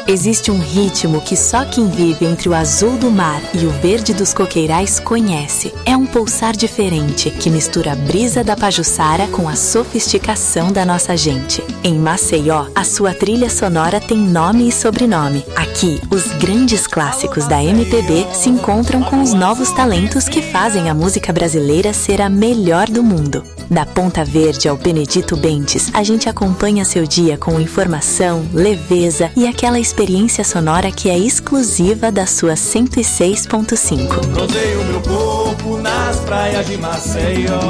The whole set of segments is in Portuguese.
Existe um ritmo que só quem vive entre o azul do mar e o verde dos coqueirais conhece. É um pulsar diferente que mistura a brisa da Pajuçara com a sofisticação da nossa gente. Em Maceió, a sua trilha sonora tem nome e sobrenome. Aqui, os grandes clássicos da MPB se encontram com os novos talentos que fazem a música brasileira ser a melhor do mundo. Da Ponta Verde ao Benedito Bentes, a gente acompanha seu dia com informação, leveza e aquela experiência sonora que é exclusiva da sua 106.5. Rodeio meu corpo nas praias de Maceió.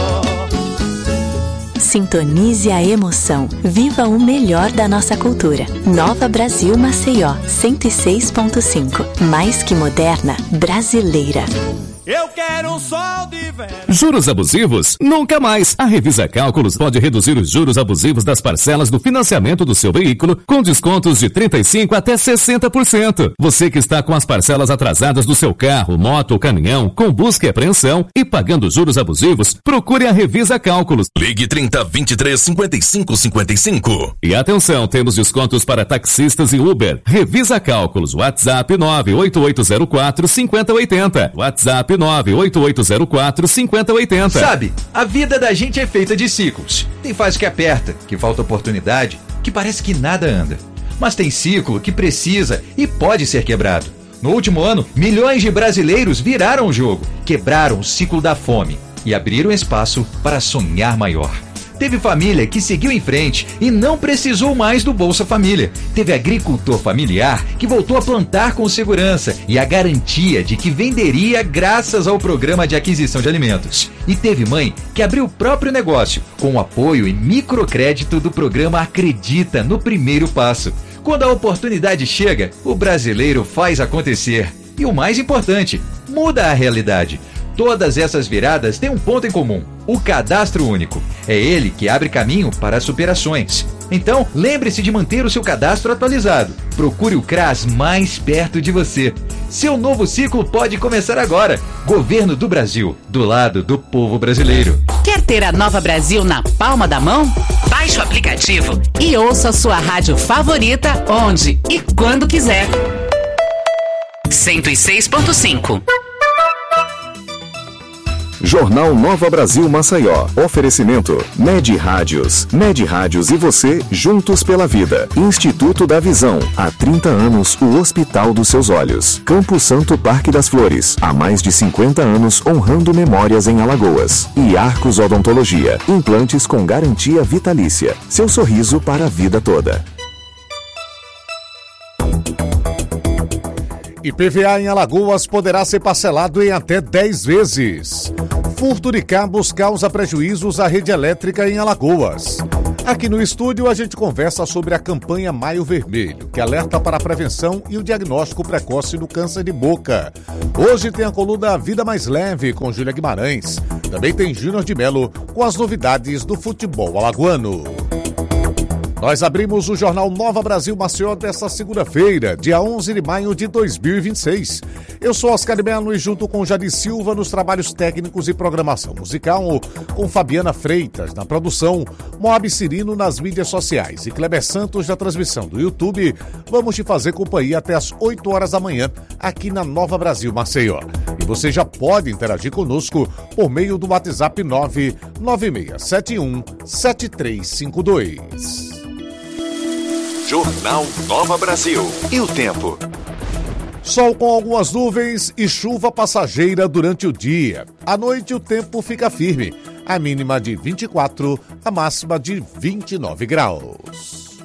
Sintonize a emoção. Viva o melhor da nossa cultura. Nova Brasil Maceió, 106.5. Mais que moderna, brasileira. Eu quero um sol de verão. Juros abusivos? Nunca mais. A Revisa Cálculos pode reduzir os juros abusivos das parcelas do financiamento do seu veículo com descontos de 35% até 60%. Você que está com as parcelas atrasadas do seu carro, moto ou caminhão, com busca e apreensão e pagando juros abusivos, procure a Revisa Cálculos. Ligue 30 23 55 55. E atenção, temos descontos para taxistas e Uber. Revisa Cálculos. WhatsApp 98804 5080. WhatsApp 98804 5080. Sabe, a vida da gente é feita de ciclos. Tem fase que aperta, que falta oportunidade, que parece que nada anda. Mas tem ciclo que precisa e pode ser quebrado. No último ano, milhões de brasileiros viraram o jogo, quebraram o ciclo da fome e abriram espaço para sonhar maior. Teve família que seguiu em frente e não precisou mais do Bolsa Família. Teve agricultor familiar que voltou a plantar com segurança e a garantia de que venderia graças ao programa de aquisição de alimentos. E teve mãe que abriu o próprio negócio com o apoio e microcrédito do programa Acredita no Primeiro Passo. Quando a oportunidade chega, o brasileiro faz acontecer. E o mais importante, muda a realidade. Todas essas viradas têm um ponto em comum: o cadastro único. É ele que abre caminho para as superações. Então, lembre-se de manter o seu cadastro atualizado. Procure o CRAS mais perto de você. Seu novo ciclo pode começar agora. Governo do Brasil, do lado do povo brasileiro. Quer ter a Nova Brasil na palma da mão? Baixe o aplicativo e ouça a sua rádio favorita onde e quando quiser. 106.5. Jornal Nova Brasil Maceió. Oferecimento Med Rádios. Med Rádios e você, juntos pela vida. Instituto da Visão. Há 30 anos, o hospital dos seus olhos. Campo Santo Parque das Flores. Há mais de 50 anos, honrando memórias em Alagoas. E Arcos Odontologia. Implantes com garantia vitalícia. Seu sorriso para a vida toda. IPVA em Alagoas poderá ser parcelado em até 10 vezes. Furto de cabos causa prejuízos à rede elétrica em Alagoas. Aqui no estúdio a gente conversa sobre a campanha Maio Vermelho, que alerta para a prevenção e o diagnóstico precoce do câncer de boca. Hoje tem a coluna Vida Mais Leve com Júlia Guimarães. Também tem Júnior de Melo com as novidades do futebol alagoano. Nós abrimos o Jornal Nova Brasil Maceió desta segunda-feira, dia 11 de maio de 2026. Eu sou Oscar de Melo e junto com Jadir Silva nos trabalhos técnicos e programação musical, com Fabiana Freitas na produção, Moab Cirino nas mídias sociais e Kleber Santos na transmissão do YouTube, vamos te fazer companhia até as 8 horas da manhã aqui na Nova Brasil Maceió. E você já pode interagir conosco por meio do WhatsApp 99671 7352. Jornal Nova Brasil. E o tempo? Sol com algumas nuvens e chuva passageira durante o dia. À noite o tempo fica firme. A mínima de 24, a máxima de 29 graus.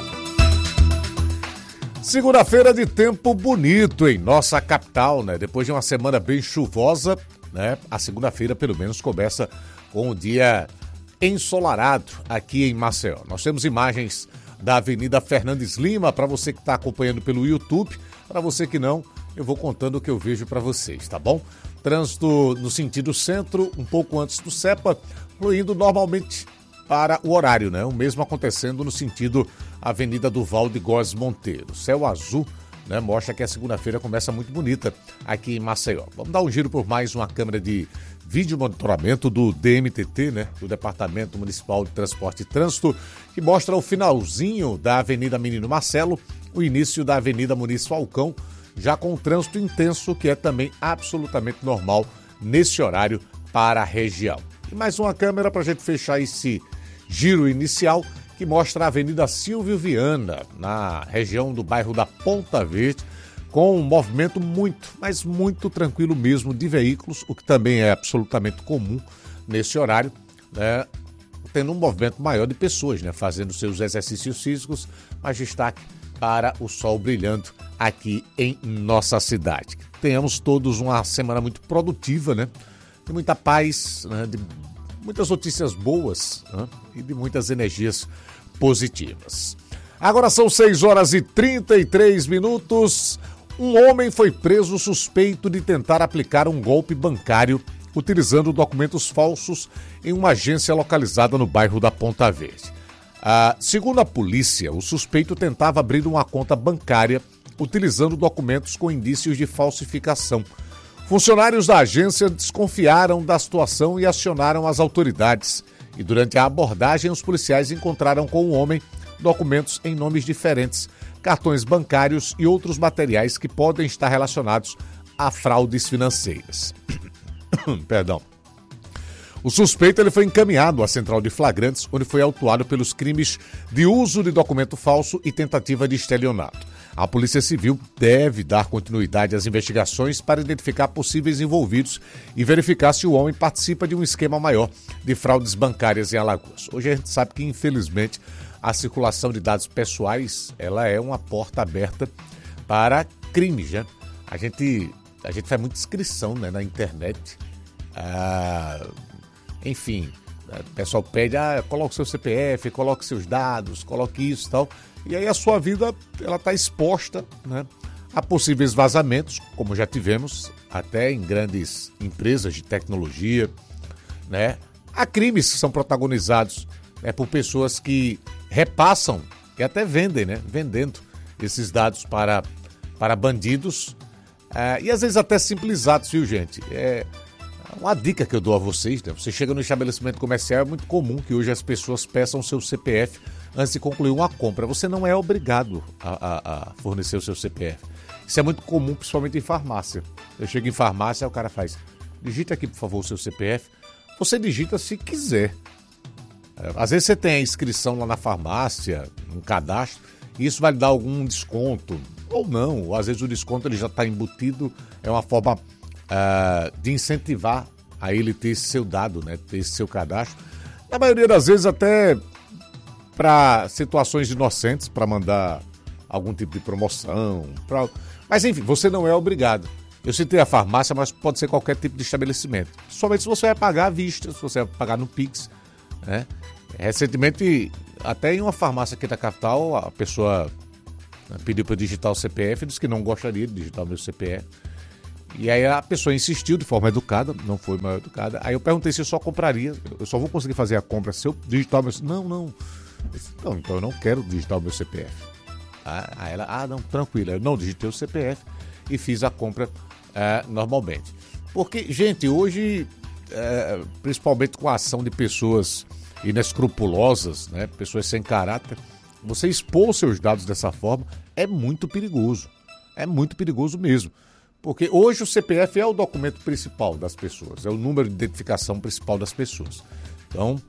Segunda-feira de tempo bonito em nossa capital, né? Depois de uma semana bem chuvosa, né? A segunda-feira pelo menos começa com um dia ensolarado aqui em Maceió. Nós temos imagens da Avenida Fernandes Lima, para você que está acompanhando pelo YouTube. Para você que não, eu vou contando o que eu vejo para vocês, tá bom? Trânsito no sentido centro, um pouco antes do CEPA, fluindo normalmente para o horário, né? O mesmo acontecendo no sentido Avenida Duval de Góes Monteiro. Céu azul, né? Mostra que a segunda-feira começa muito bonita aqui em Maceió. Vamos dar um giro por mais uma câmera de vídeo monitoramento do DMTT, né? Do Departamento Municipal de Transporte e Trânsito, que mostra o finalzinho da Avenida Menino Marcelo, o início da Avenida Muniz Falcão, já com trânsito intenso, que é também absolutamente normal nesse horário para a região. E mais uma câmera para a gente fechar esse giro inicial, que mostra a Avenida Silvio Viana, na região do bairro da Ponta Verde, com um movimento muito, mas muito tranquilo mesmo de veículos, o que também é absolutamente comum nesse horário, né? Tendo um movimento maior de pessoas, né? Fazendo seus exercícios físicos, mas destaque para o sol brilhando aqui em nossa cidade. Tenhamos todos uma semana muito produtiva, né? De muita paz, né? De muitas notícias boas, né? E de muitas energias positivas. Agora são 6h33. Um homem foi preso suspeito de tentar aplicar um golpe bancário utilizando documentos falsos em uma agência localizada no bairro da Ponta Verde. Segundo a polícia, o suspeito tentava abrir uma conta bancária utilizando documentos com indícios de falsificação. Funcionários da agência desconfiaram da situação e acionaram as autoridades. E durante a abordagem, os policiais encontraram com o homem documentos em nomes diferentes, cartões bancários e outros materiais que podem estar relacionados a fraudes financeiras. Perdão. O suspeito ele foi encaminhado à central de flagrantes, onde foi autuado pelos crimes de uso de documento falso e tentativa de estelionato. A Polícia Civil deve dar continuidade às investigações para identificar possíveis envolvidos e verificar se o homem participa de um esquema maior de fraudes bancárias em Alagoas. Hoje a gente sabe que, infelizmente, a circulação de dados pessoais ela é uma porta aberta para crimes, né? A gente faz muita inscrição, né, na internet. Enfim, o pessoal pede, coloque seu CPF, coloque seus dados, coloque isso e tal. E aí a sua vida ela está exposta, né, a possíveis vazamentos, como já tivemos até em grandes empresas de tecnologia, né? Há crimes que são protagonizados, né, por pessoas que repassam e até vendem, né, vendendo esses dados para bandidos. E às vezes até simplizados, viu, gente? Uma dica que eu dou a vocês, né? Você chega no estabelecimento comercial, é muito comum que hoje as pessoas peçam o seu CPF antes de concluir uma compra. Você não é obrigado a fornecer o seu CPF. Isso é muito comum, principalmente em farmácia. Eu chego em farmácia, o cara faz, digita aqui, por favor, o seu CPF. Você digita se quiser. Às vezes você tem a inscrição lá na farmácia, um cadastro, e isso vai lhe dar algum desconto, ou não, ou às vezes o desconto ele já está embutido, é uma forma de incentivar a ele ter esse seu dado, né, ter esse seu cadastro. Na maioria das vezes até para situações inocentes, para mandar algum tipo de promoção. Mas enfim, você não é obrigado. Eu citei a farmácia, mas pode ser qualquer tipo de estabelecimento. Somente se você vai pagar à vista, se você vai pagar no Pix, né? Recentemente, até em uma farmácia aqui da capital, a pessoa pediu para eu digitar o CPF, disse que não gostaria de digitar o meu CPF. E aí a pessoa insistiu de forma educada, não foi mal educada. Aí eu perguntei se eu só compraria, eu só vou conseguir fazer a compra se eu digitar o meu... Não, então eu não quero digitar o meu CPF. Aí ela, não, tranquilo, eu não digitei o CPF e fiz a compra normalmente. Porque, gente, hoje, principalmente com a ação de pessoas inescrupulosas, né, pessoas sem caráter, você expor seus dados dessa forma é muito perigoso. É muito perigoso mesmo. Porque hoje o CPF é o documento principal das pessoas, é o número de identificação principal das pessoas. Então,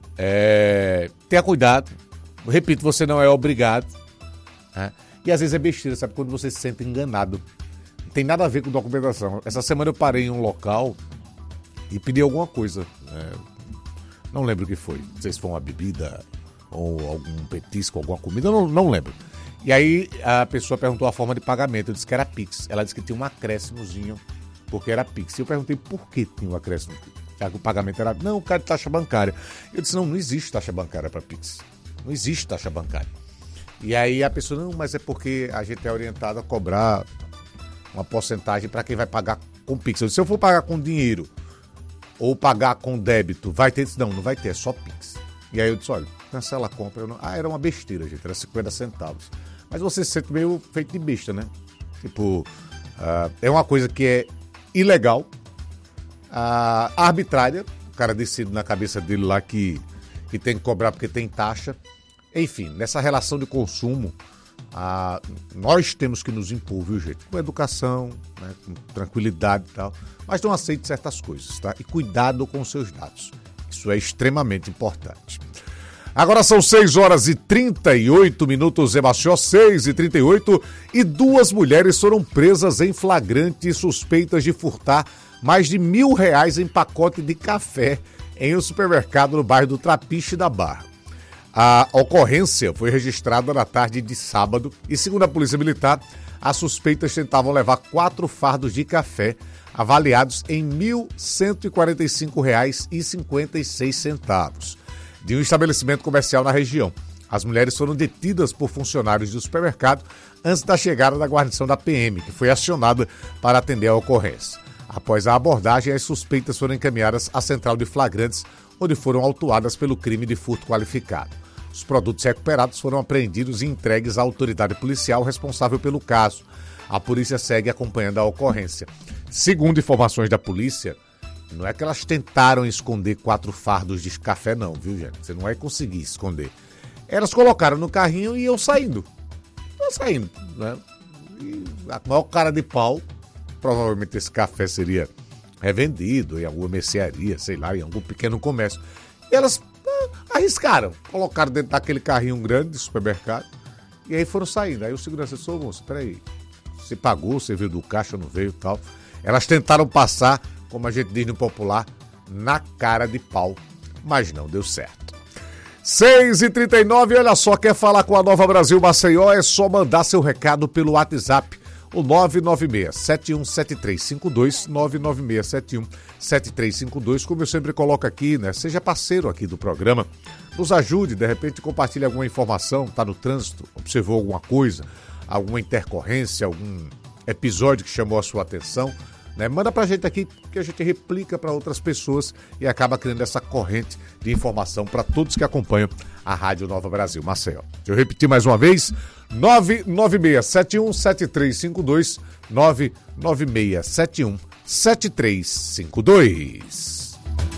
tenha cuidado. Repito, você não é obrigado. Né? E às vezes é besteira, sabe? Quando você se sente enganado. Não tem nada a ver com documentação. Essa semana eu parei em um local e pedi alguma coisa. Não lembro o que foi. Não sei se foi uma bebida ou algum petisco, alguma comida, não lembro. E aí a pessoa perguntou a forma de pagamento, eu disse que era Pix. Ela disse que tinha um acréscimozinho, porque era Pix. E eu perguntei por que tinha um acréscimo. Já que o pagamento era... Não, cara, de taxa bancária. Eu disse, não existe taxa bancária para Pix. Não existe taxa bancária. E aí a pessoa, não, mas é porque a gente é orientado a cobrar uma porcentagem para quem vai pagar com Pix. Eu disse, se eu for pagar com dinheiro ou pagar com débito, vai ter? Não vai ter, é só Pix. E aí eu disse, olha, cancela a compra. Era uma besteira, gente, era 50 centavos. Mas você se sente meio feito de besta, né? Tipo, é uma coisa que é ilegal, arbitrária, o cara decide na cabeça dele lá que tem que cobrar porque tem taxa. Enfim, nessa relação de consumo, Nós temos que nos impor, viu, gente? Com educação, né, com tranquilidade e tal, mas não aceite certas coisas, tá? E cuidado com os seus dados. Isso é extremamente importante. Agora são 6h38 em Maceió, 6h38, e 2 mulheres foram presas em flagrante suspeitas de furtar mais de R$1.000 em pacote de café em um supermercado no bairro do Trapiche da Barra. A ocorrência foi registrada na tarde de sábado e, segundo a Polícia Militar, as suspeitas tentavam levar 4 fardos de café avaliados em R$ 1.145,56 de um estabelecimento comercial na região. As mulheres foram detidas por funcionários do supermercado antes da chegada da guarnição da PM, que foi acionada para atender a ocorrência. Após a abordagem, as suspeitas foram encaminhadas à central de flagrantes, onde foram autuadas pelo crime de furto qualificado. Os produtos recuperados foram apreendidos e entregues à autoridade policial responsável pelo caso. A polícia segue acompanhando a ocorrência. Segundo informações da polícia, não é que elas tentaram esconder 4 fardos de café não, viu, gente? Você não vai conseguir esconder. Elas colocaram no carrinho e iam saindo. Né? E a maior cara de pau, provavelmente esse café seria revendido em alguma mercearia, sei lá, em algum pequeno comércio. E elas arriscaram, colocaram dentro daquele carrinho grande de supermercado e aí foram saindo. Aí o segurança disse: ô moço, peraí, você pagou, você veio do caixa, não veio e tal. Elas tentaram passar, como a gente diz no popular, na cara de pau, mas não deu certo. 6h39, olha só, quer falar com a Nova Brasil Maceió? É só mandar seu recado pelo WhatsApp, o 996-717352, 996-717352, como eu sempre coloco aqui, né? Seja parceiro aqui do programa, nos ajude, de repente compartilhe alguma informação, tá no trânsito, observou alguma coisa, alguma intercorrência, algum episódio que chamou a sua atenção, né? Manda pra gente aqui que a gente replica para outras pessoas e acaba criando essa corrente de informação para todos que acompanham a Rádio Nova Brasil Maceió. Deixa eu repetir mais uma vez, 996-717352, 996-717352.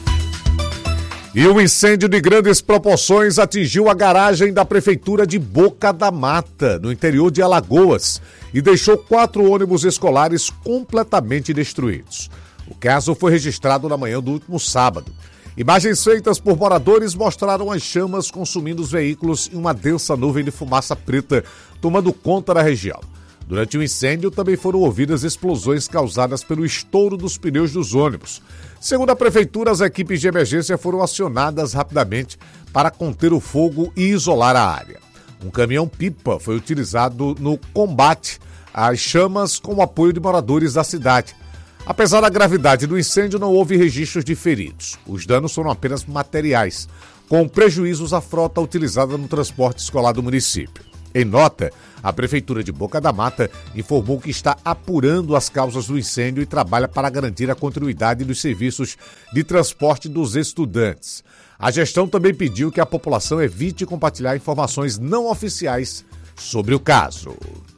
E um incêndio de grandes proporções atingiu a garagem da Prefeitura de Boca da Mata, no interior de Alagoas, e deixou 4 ônibus escolares completamente destruídos. O caso foi registrado na manhã do último sábado. Imagens feitas por moradores mostraram as chamas consumindo os veículos em uma densa nuvem de fumaça preta, tomando conta da região. Durante o incêndio, também foram ouvidas explosões causadas pelo estouro dos pneus dos ônibus. Segundo a Prefeitura, as equipes de emergência foram acionadas rapidamente para conter o fogo e isolar a área. Um caminhão-pipa foi utilizado no combate às chamas com o apoio de moradores da cidade. Apesar da gravidade do incêndio, não houve registros de feridos. Os danos foram apenas materiais, com prejuízos à frota utilizada no transporte escolar do município. Em nota, a Prefeitura de Boca da Mata informou que está apurando as causas do incêndio e trabalha para garantir a continuidade dos serviços de transporte dos estudantes. A gestão também pediu que a população evite compartilhar informações não oficiais sobre o caso.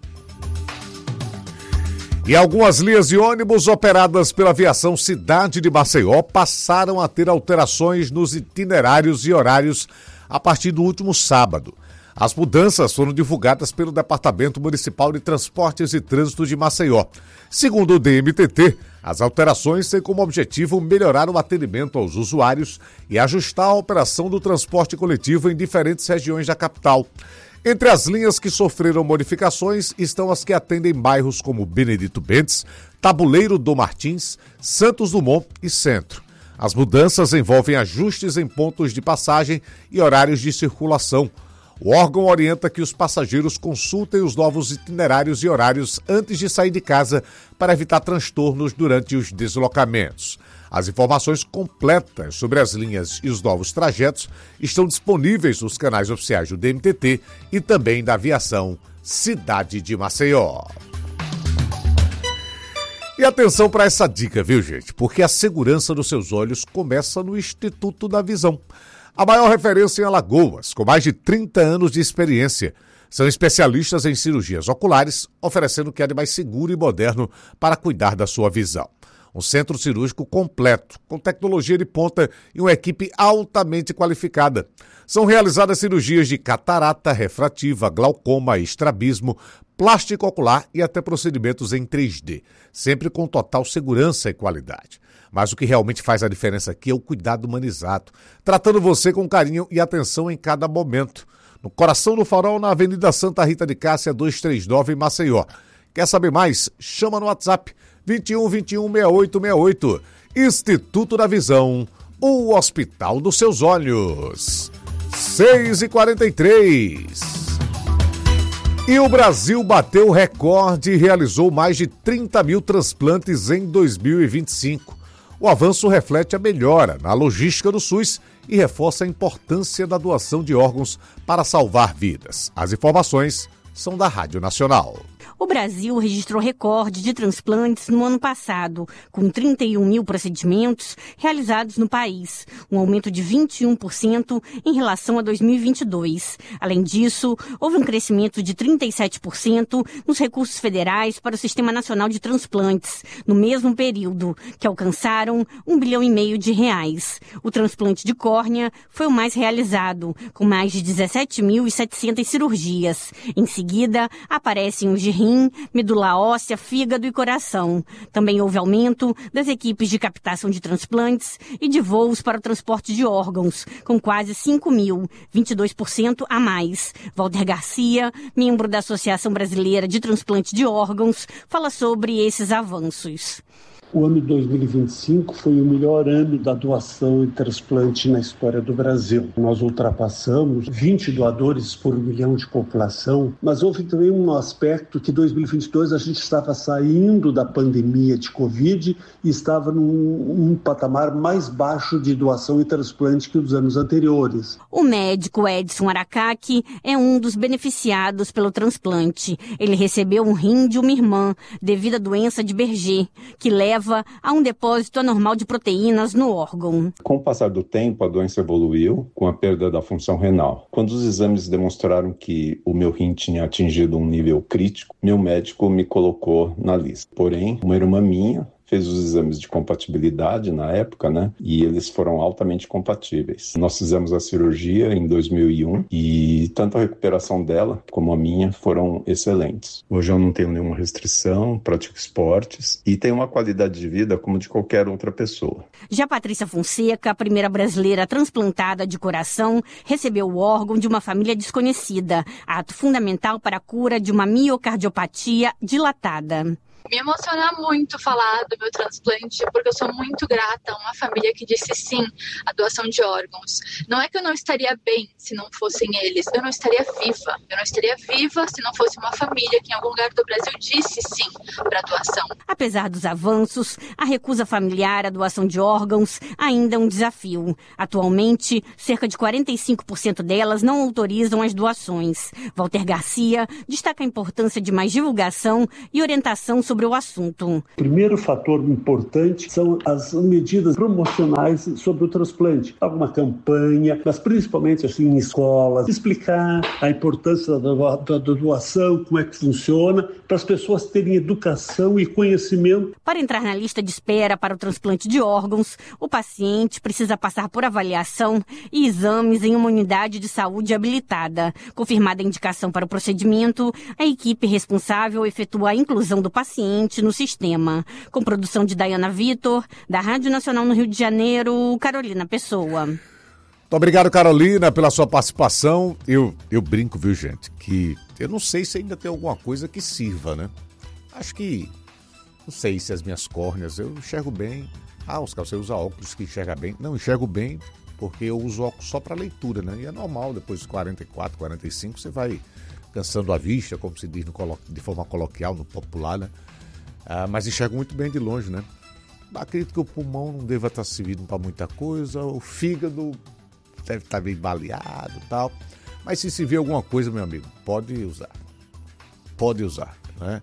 E algumas linhas de ônibus operadas pela Aviação Cidade de Maceió passaram a ter alterações nos itinerários e horários a partir do último sábado. As mudanças foram divulgadas pelo Departamento Municipal de Transportes e Trânsito de Maceió. Segundo o DMTT, as alterações têm como objetivo melhorar o atendimento aos usuários e ajustar a operação do transporte coletivo em diferentes regiões da capital. Entre as linhas que sofreram modificações estão as que atendem bairros como Benedito Bentes, Tabuleiro do Martins, Santos Dumont e Centro. As mudanças envolvem ajustes em pontos de passagem e horários de circulação. O órgão orienta que os passageiros consultem os novos itinerários e horários antes de sair de casa para evitar transtornos durante os deslocamentos. As informações completas sobre as linhas e os novos trajetos estão disponíveis nos canais oficiais do DMTT e também da Aviação Cidade de Maceió. E atenção para essa dica, viu, gente? Porque a segurança dos seus olhos começa no Instituto da Visão. A maior referência em Alagoas, com mais de 30 anos de experiência. São especialistas em cirurgias oculares, oferecendo o que há de mais seguro e moderno para cuidar da sua visão. Um centro cirúrgico completo, com tecnologia de ponta e uma equipe altamente qualificada. São realizadas cirurgias de catarata, refrativa, glaucoma, estrabismo, plástico ocular e até procedimentos em 3D, sempre com total segurança e qualidade. Mas o que realmente faz a diferença aqui é o cuidado humanizado, tratando você com carinho e atenção em cada momento. No Coração do Farol, na Avenida Santa Rita de Cássia, 239, em Maceió. Quer saber mais? Chama no WhatsApp 21 21 6868. Instituto da Visão, o Hospital dos Seus Olhos. 6h43. E o Brasil bateu o recorde e realizou mais de 30 mil transplantes em 2025. O avanço reflete a melhora na logística do SUS e reforça a importância da doação de órgãos para salvar vidas. As informações são da Rádio Nacional. O Brasil registrou recorde de transplantes no ano passado, com 31 mil procedimentos realizados no país, um aumento de 21% em relação a 2022. Além disso, houve um crescimento de 37% nos recursos federais para o Sistema Nacional de Transplantes, no mesmo período, que alcançaram R$1,5 bilhão. O transplante de córnea foi o mais realizado, com mais de 17.700 cirurgias. Em seguida, aparecem os de rim, medula óssea, fígado e coração. Também houve aumento das equipes de captação de transplantes e de voos para o transporte de órgãos, com quase 5 mil, 22% a mais. Walter Garcia, membro da Associação Brasileira de Transplante de Órgãos, fala sobre esses avanços. O ano de 2025 foi o melhor ano da doação e transplante na história do Brasil. Nós ultrapassamos 20 doadores por 1 milhão de população, mas houve também um aspecto que em 2022 a gente estava saindo da pandemia de Covid e estava num patamar mais baixo de doação e transplante que os anos anteriores. O médico Edson Aracaki é um dos beneficiados pelo transplante. Ele recebeu um rim de uma irmã devido à doença de Berger, que leva a um depósito anormal de proteínas no órgão. Com o passar do tempo, a doença evoluiu com a perda da função renal. Quando os exames demonstraram que o meu rim tinha atingido um nível crítico, meu médico me colocou na lista. Porém, uma irmã minha fez os exames de compatibilidade na época, né? E eles foram altamente compatíveis. Nós fizemos a cirurgia em 2001 e tanto a recuperação dela como a minha foram excelentes. Hoje eu não tenho nenhuma restrição, pratico esportes e tenho uma qualidade de vida como de qualquer outra pessoa. Já Patrícia Fonseca, a primeira brasileira transplantada de coração, recebeu o órgão de uma família desconhecida, ato fundamental para a cura de uma miocardiopatia dilatada. Me emociona muito falar do meu transplante, porque eu sou muito grata a uma família que disse sim à doação de órgãos. Não é que eu não estaria bem se não fossem eles, eu não estaria viva. Eu não estaria viva se não fosse uma família que em algum lugar do Brasil disse sim para a doação. Apesar dos avanços, a recusa familiar à doação de órgãos ainda é um desafio. Atualmente, cerca de 45% delas não autorizam as doações. Walter Garcia destaca a importância de mais divulgação e orientação sobre o assunto. O primeiro fator importante são as medidas promocionais sobre o transplante. Alguma campanha, mas principalmente assim em escolas, explicar a importância da doação, como é que funciona, para as pessoas terem educação e conhecimento. Para entrar na lista de espera para o transplante de órgãos, o paciente precisa passar por avaliação e exames em uma unidade de saúde habilitada. Confirmada a indicação para o procedimento, a equipe responsável efetua a inclusão do paciente no sistema. Com produção de Dayana Vitor, da Rádio Nacional no Rio de Janeiro, Carolina Pessoa. Muito obrigado, Carolina, pela sua participação. Eu brinco, viu, gente, que eu não sei se ainda tem alguma coisa que sirva, né? Acho que, não sei se as minhas córneas, eu enxergo bem. Oscar, você usa óculos que enxerga bem. Não, enxergo bem porque eu uso óculos só para leitura, né? E é normal, depois dos 44, 45, você vai cansando a vista, como se diz de forma coloquial, no popular, né? Mas enxergo muito bem de longe, né? Acredito que o pulmão não deva estar servindo para muita coisa, o fígado deve estar bem baleado e tal. Mas se vê alguma coisa, meu amigo, pode usar. Pode usar, né?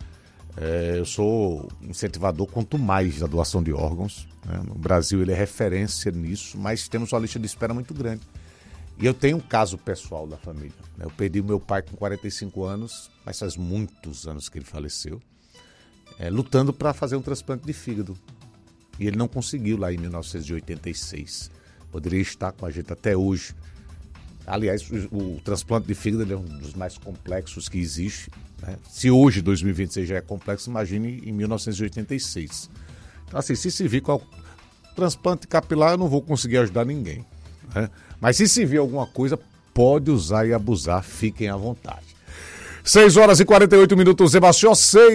Eu sou incentivador quanto mais da doação de órgãos, né? No Brasil ele é referência nisso, mas temos uma lista de espera muito grande. E eu tenho um caso pessoal da família, né? Eu perdi meu pai com 45 anos, mas faz muitos anos que ele faleceu, lutando para fazer um transplante de fígado. E ele não conseguiu lá em 1986. Poderia estar com a gente até hoje. Aliás, o transplante de fígado é um dos mais complexos que existe, né? Se hoje, 2026, já é complexo, imagine em 1986. Então, assim, se vir com o transplante capilar, eu não vou conseguir ajudar ninguém, né? Mas se vir alguma coisa, pode usar e abusar, fiquem à vontade. 6 horas e 48 minutos, Sebastião,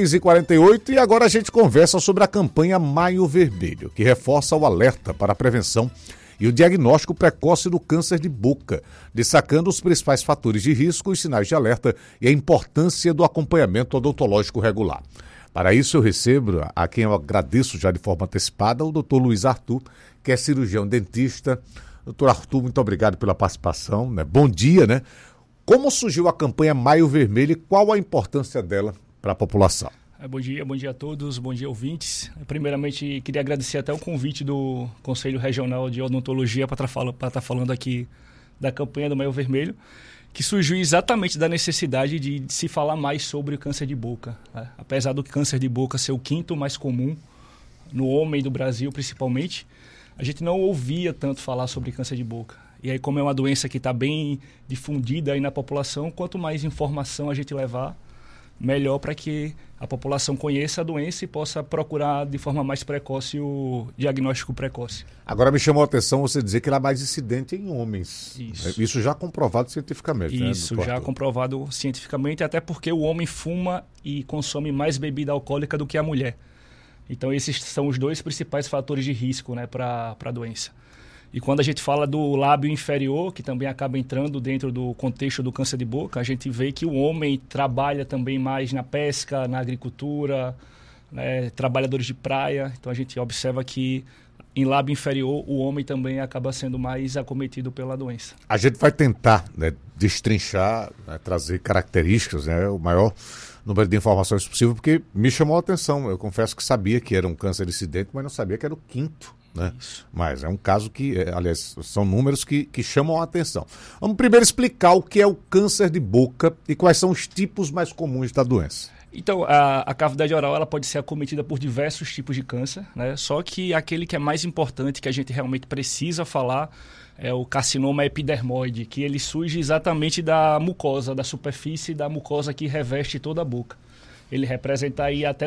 6h48, e agora a gente conversa sobre a campanha Maio Vermelho, que reforça o alerta para a prevenção e o diagnóstico precoce do câncer de boca, destacando os principais fatores de risco, os sinais de alerta e a importância do acompanhamento odontológico regular. Para isso eu recebo, a quem eu agradeço já de forma antecipada, o Dr. Luiz Arthur, que é cirurgião dentista. Doutor Arthur, muito obrigado pela participação, né? Bom dia, né? Como surgiu a campanha Maio Vermelho e qual a importância dela para a população? Bom dia a todos, bom dia ouvintes. Primeiramente, queria agradecer até o convite do Conselho Regional de Odontologia para estar falando aqui da campanha do Maio Vermelho, que surgiu exatamente da necessidade de se falar mais sobre o câncer de boca, né? Apesar do câncer de boca ser o quinto mais comum no homem do Brasil, principalmente, a gente não ouvia tanto falar sobre câncer de boca. E aí, como é uma doença que está bem difundida aí na população, quanto mais informação a gente levar, melhor para que a população conheça a doença e possa procurar de forma mais precoce o diagnóstico precoce. Agora me chamou a atenção você dizer que ela é mais incidente em homens. Isso já comprovado cientificamente. Isso, né, já comprovado cientificamente, até porque o homem fuma e consome mais bebida alcoólica do que a mulher. Então esses são os dois principais fatores de risco, né, para a doença. E quando a gente fala do lábio inferior, que também acaba entrando dentro do contexto do câncer de boca, a gente vê que o homem trabalha também mais na pesca, na agricultura, né, trabalhadores de praia. Então a gente observa que em lábio inferior o homem também acaba sendo mais acometido pela doença. A gente vai tentar, né, destrinchar, né, trazer características, né, o maior número de informações possível, porque me chamou a atenção. Eu confesso que sabia que era um câncer incidente, mas não sabia que era o quinto. Né? Mas é um caso que, aliás, são números que chamam a atenção. Vamos primeiro explicar o que é o câncer de boca e quais são os tipos mais comuns da doença. Então, a cavidade oral ela pode ser acometida por diversos tipos de câncer, né? Só que aquele que é mais importante, que a gente realmente precisa falar, é o carcinoma epidermoide, que ele surge exatamente da mucosa, da superfície da mucosa que reveste toda a boca. Ele representa aí até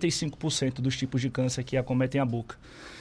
95% dos tipos de câncer que acometem a boca.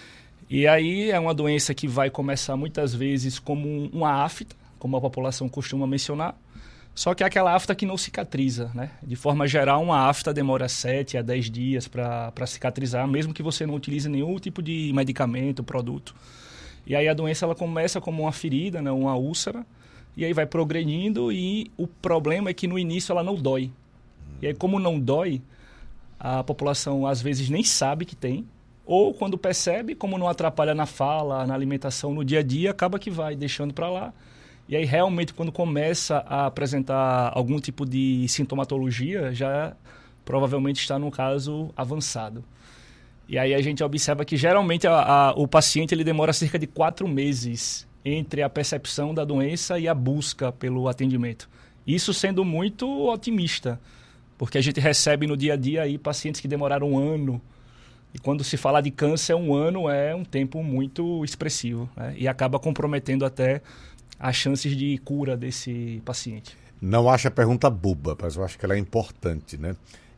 E aí é uma doença que vai começar muitas vezes como uma afta, como a população costuma mencionar, só que é aquela afta que não cicatriza, né? De forma geral, uma afta demora 7 a 10 dias para cicatrizar, mesmo que você não utilize nenhum tipo de medicamento, produto. E aí a doença ela começa como uma ferida, né? Uma úlcera, e aí vai progredindo e o problema é que no início ela não dói. E aí como não dói, a população às vezes nem sabe que tem, ou quando percebe, como não atrapalha na fala, na alimentação, no dia a dia, acaba que vai deixando para lá. E aí realmente quando começa a apresentar algum tipo de sintomatologia, já provavelmente está num caso avançado. E aí a gente observa que geralmente o paciente ele demora cerca de 4 meses entre a percepção da doença e a busca pelo atendimento. Isso sendo muito otimista, porque a gente recebe no dia a dia aí pacientes que demoraram 1 ano. E quando se fala de câncer, 1 ano é um tempo muito expressivo, né? E acaba comprometendo até as chances de cura desse paciente. Não acho a pergunta boba, mas eu acho que ela é importante, né?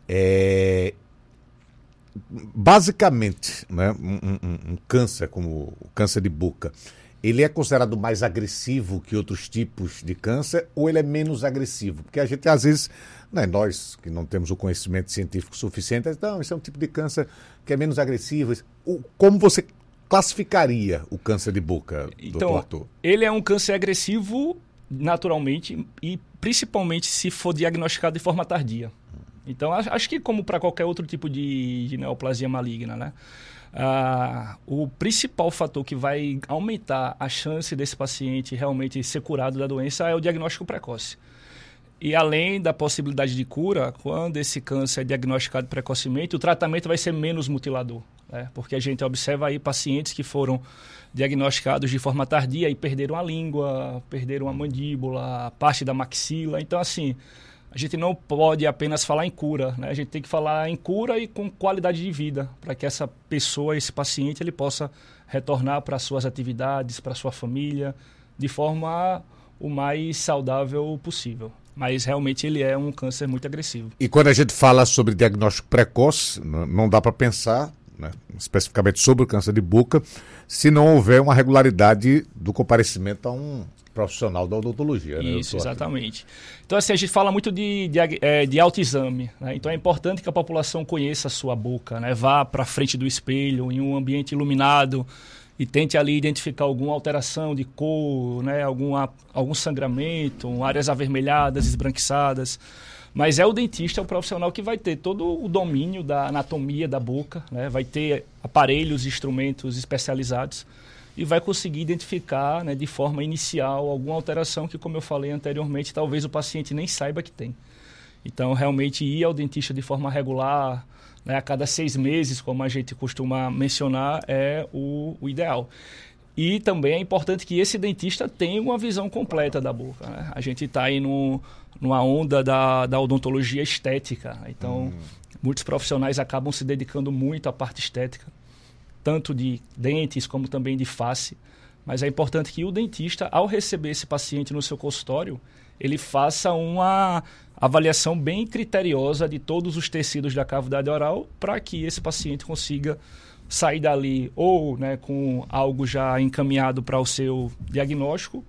Basicamente, né, um câncer como o câncer de boca, ele é considerado mais agressivo que outros tipos de câncer ou ele é menos agressivo? Porque a gente, às vezes, né, nós que não temos o conhecimento científico suficiente, então, isso é um tipo de câncer que é menos agressivo. Como você classificaria o câncer de boca, doutor Arthur? Ele é um câncer agressivo naturalmente e principalmente se for diagnosticado de forma tardia. Então, acho que como para qualquer outro tipo de neoplasia maligna, né? O principal fator que vai aumentar a chance desse paciente realmente ser curado da doença é o diagnóstico precoce. E além da possibilidade de cura, quando esse câncer é diagnosticado precocemente, o tratamento vai ser menos mutilador, né? Porque a gente observa aí pacientes que foram diagnosticados de forma tardia e perderam a língua, perderam a mandíbula, parte da maxila. Então, assim, a gente não pode apenas falar em cura, né? A gente tem que falar em cura e com qualidade de vida, para que essa pessoa, esse paciente, ele possa retornar para suas atividades, para sua família, de forma o mais saudável possível. Mas realmente ele é um câncer muito agressivo. E quando a gente fala sobre diagnóstico precoce, não dá para pensar, né, especificamente sobre o câncer de boca, se não houver uma regularidade do comparecimento a um profissional da odontologia. Isso, né, exatamente. Então, assim, a gente fala muito de autoexame, né? Então é importante que a população conheça a sua boca, né? Vá para frente do espelho, em um ambiente iluminado, e tente ali identificar alguma alteração de cor, né? Algum sangramento, áreas avermelhadas, esbranquiçadas. Mas é o dentista, é o profissional que vai ter todo o domínio da anatomia da boca, né? Vai ter aparelhos, instrumentos especializados e vai conseguir identificar, né, de forma inicial alguma alteração que, como eu falei anteriormente, talvez o paciente nem saiba que tem. Então, realmente ir ao dentista de forma regular, né, a cada 6 meses, como a gente costuma mencionar, é o ideal. E também é importante que esse dentista tenha uma visão completa da boca, né? A gente está aí numa onda da odontologia estética. Então, muitos profissionais acabam se dedicando muito à parte estética, tanto de dentes como também de face. Mas é importante que o dentista, ao receber esse paciente no seu consultório, ele faça uma avaliação bem criteriosa de todos os tecidos da cavidade oral para que esse paciente consiga sair dali ou, né, com algo já encaminhado para o seu diagnóstico,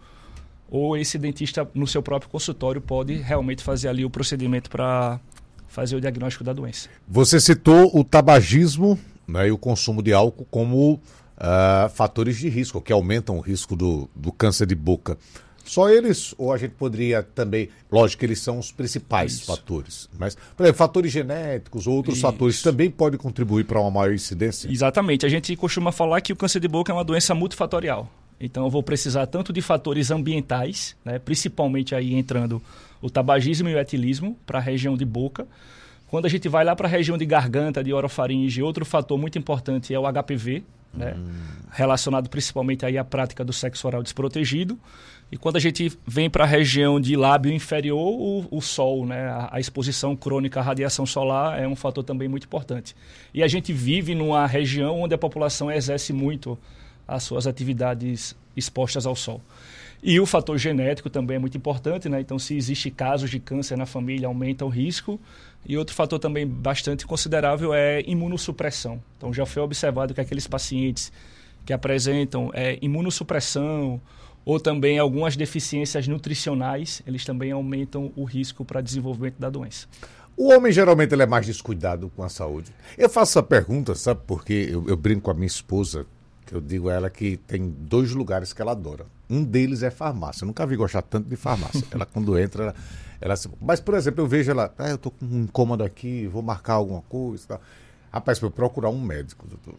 ou esse dentista no seu próprio consultório pode realmente fazer ali o procedimento para fazer o diagnóstico da doença. Você citou o tabagismo, né, e o consumo de álcool como fatores de risco, que aumentam o risco do câncer de boca. Só eles, ou a gente poderia também... Lógico que eles são os principais fatores, mas, por exemplo, fatores genéticos ou outros fatores também podem contribuir para uma maior incidência? Exatamente. A gente costuma falar que o câncer de boca é uma doença multifatorial. Então, eu vou precisar tanto de fatores ambientais, né, principalmente aí entrando o tabagismo e o etilismo para a região de boca. Quando a gente vai lá para a região de garganta, de orofaringe, outro fator muito importante é o HPV, né, relacionado principalmente aí à prática do sexo oral desprotegido. E quando a gente vem para a região de lábio inferior, o sol, né, a exposição crônica à radiação solar é um fator também muito importante. E a gente vive numa região onde a população exerce muito as suas atividades expostas ao sol. E o fator genético também é muito importante, né? Então, se existe casos de câncer na família, aumenta o risco. E outro fator também bastante considerável é imunossupressão. Então, já foi observado que aqueles pacientes que apresentam imunossupressão ou também algumas deficiências nutricionais, eles também aumentam o risco para desenvolvimento da doença. O homem, geralmente, ele é mais descuidado com a saúde. Eu faço essa pergunta, sabe, porque eu brinco com a minha esposa, que eu digo a ela que tem 2 lugares que ela adora. Um deles é farmácia. Eu nunca vi gostar tanto de farmácia. Ela, quando entra, ela... Mas, por exemplo, eu vejo ela... eu tô com um incômodo aqui, vou marcar alguma coisa. Tá. Rapaz, para eu procurar um médico, doutor,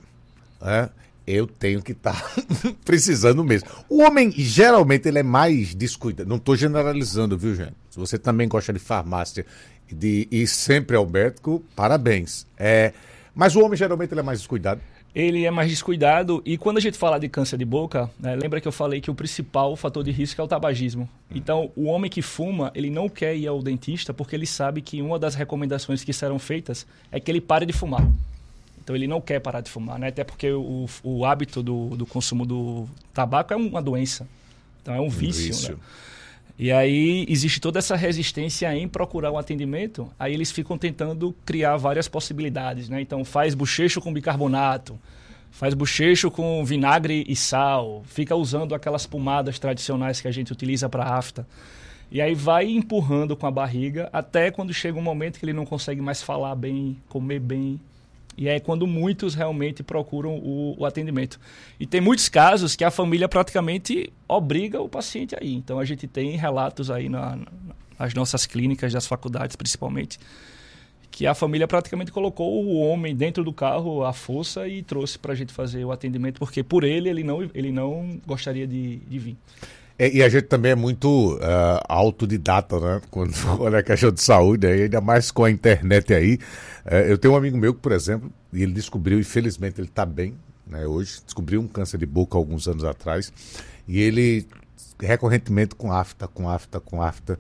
eu tenho que estar precisando mesmo. O homem, geralmente, ele é mais descuidado. Não estou generalizando, viu, gente? Se você também gosta de farmácia e de ir sempre ao médico, parabéns. Mas o homem, geralmente, ele é mais descuidado. Ele é mais descuidado e quando a gente fala de câncer de boca, né, lembra que eu falei que o principal fator de risco é o tabagismo. Então, o homem que fuma, ele não quer ir ao dentista porque ele sabe que uma das recomendações que serão feitas é que ele pare de fumar. Então, ele não quer parar de fumar, né? Até porque o hábito do consumo do tabaco é uma doença. Então, é um vício. Né? E aí existe toda essa resistência em procurar um atendimento, aí eles ficam tentando criar várias possibilidades, né? Então faz bochecho com bicarbonato, faz bochecho com vinagre e sal, fica usando aquelas pomadas tradicionais que a gente utiliza para afta. E aí vai empurrando com a barriga até quando chega um momento que ele não consegue mais falar bem, comer bem. E é quando muitos realmente procuram o atendimento. E tem muitos casos que a família praticamente obriga o paciente a ir. Então, a gente tem relatos aí nas nossas clínicas, das faculdades principalmente, que a família praticamente colocou o homem dentro do carro à força e trouxe para a gente fazer o atendimento, porque por ele não gostaria de vir. E a gente também é muito autodidata, né? Quando olha a questão de saúde, ainda mais com a internet aí. Eu tenho um amigo meu que, por exemplo, ele descobriu, e felizmente ele está bem, né, hoje, descobriu um câncer de boca alguns anos atrás, e ele recorrentemente com afta,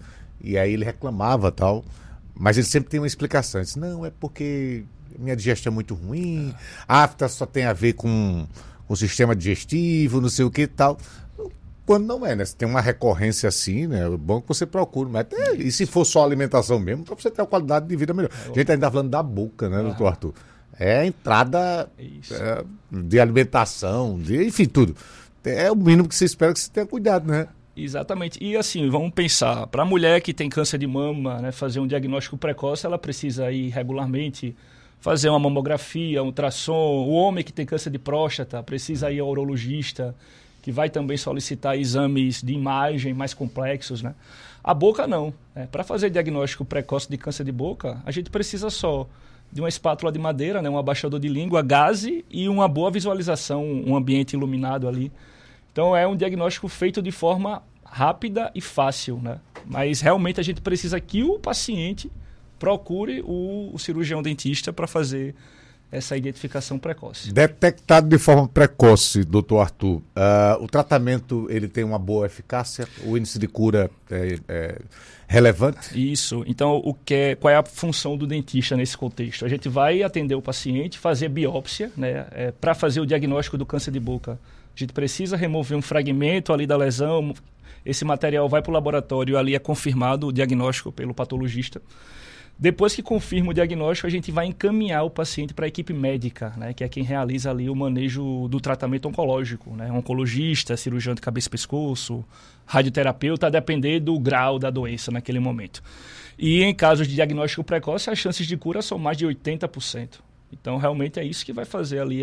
E aí ele reclamava tal, mas ele sempre tem uma explicação. Ele disse, não, é porque minha digestão é muito ruim, a afta só tem a ver com o sistema digestivo, não sei o que e tal. Quando não é, né? Se tem uma recorrência assim, né? É bom que você procure. Mas e se for só alimentação mesmo, para você ter uma qualidade de vida melhor. A gente ainda tá falando da boca, né, doutor Arthur? É a entrada de alimentação, enfim, tudo. É o mínimo que você espera que você tenha cuidado, né? Exatamente. E assim, vamos pensar, para a mulher que tem câncer de mama, né, fazer um diagnóstico precoce, ela precisa ir regularmente fazer uma mamografia, um ultrassom. O homem que tem câncer de próstata precisa ir ao urologista, que vai também solicitar exames de imagem mais complexos, né? A boca não. Para fazer diagnóstico precoce de câncer de boca, a gente precisa só de uma espátula de madeira, né, um abaixador de língua, gaze e uma boa visualização, um ambiente iluminado ali. Então é um diagnóstico feito de forma rápida e fácil, né? Mas realmente a gente precisa que o paciente procure o cirurgião dentista para fazer essa identificação precoce. Detectado de forma precoce, doutor Arthur, o tratamento ele tem uma boa eficácia? O índice de cura é relevante? Isso. Então, qual é a função do dentista nesse contexto? A gente vai atender o paciente, fazer biópsia, né, para fazer o diagnóstico do câncer de boca. A gente precisa remover um fragmento ali da lesão, esse material vai para o laboratório, ali é confirmado o diagnóstico pelo patologista. Depois que confirma o diagnóstico, a gente vai encaminhar o paciente para a equipe médica, né, que é quem realiza ali o manejo do tratamento oncológico, né, oncologista, cirurgião de cabeça e pescoço, radioterapeuta, a depender do grau da doença naquele momento. E em casos de diagnóstico precoce, as chances de cura são mais de 80%. Então, realmente é isso que vai fazer ali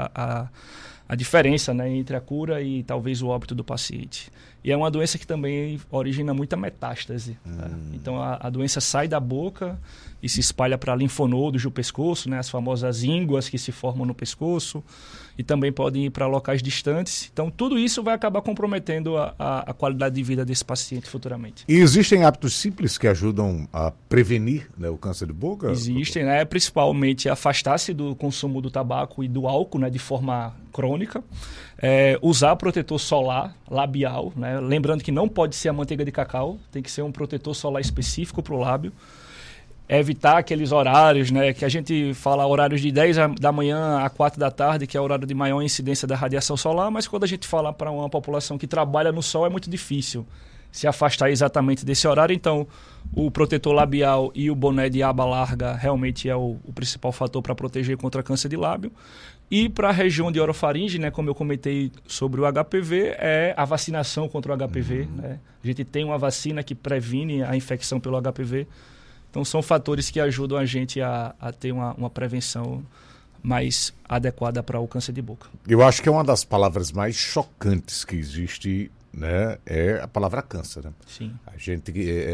a diferença, né, entre a cura e talvez o óbito do paciente. E é uma doença que também origina muita metástase. Né? Então a doença sai da boca e se espalha para linfonodos do pescoço, né, as famosas ínguas que se formam no pescoço, e também podem ir para locais distantes. Então tudo isso vai acabar comprometendo a qualidade de vida desse paciente futuramente. E existem hábitos simples que ajudam a prevenir, né, o câncer de boca? Existem, né, principalmente afastar-se do consumo do tabaco e do álcool, né, de forma crônica. Usar protetor solar labial, né? Lembrando que não pode ser a manteiga de cacau, tem que ser um protetor solar específico para o lábio. Evitar aqueles horários, né, que a gente fala horários de 10 da manhã a 4 da tarde, que é o horário de maior incidência da radiação solar, mas quando a gente fala para uma população que trabalha no sol é muito difícil se afastar exatamente desse horário. Então, o protetor labial e o boné de aba larga realmente é o principal fator para proteger contra câncer de lábio. E para a região de orofaringe, né, como eu comentei sobre o HPV, é a vacinação contra o HPV. Né? A gente tem uma vacina que previne a infecção pelo HPV. Então, são fatores que ajudam a gente a ter uma prevenção mais adequada para o câncer de boca. Eu acho que é uma das palavras mais chocantes que existe, né, é a palavra câncer. Né? Sim. A gente...